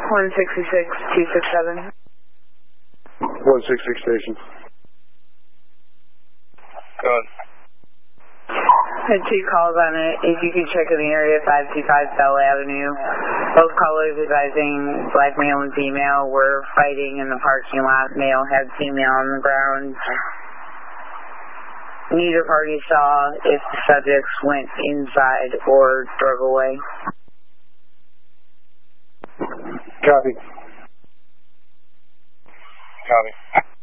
166-267. 166 station. Go ahead. Had 2 calls on it. If you could check in the area, 525 Bell Avenue. Both callers advising black male and female were fighting in the parking lot. Male had female on the ground. Neither party saw if the subjects went inside or drove away. Copy. Copy.